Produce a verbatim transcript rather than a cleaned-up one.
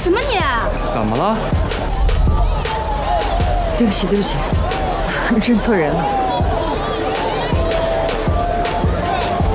什么你？ 怎么了？ 对不起，对不起，认错人了。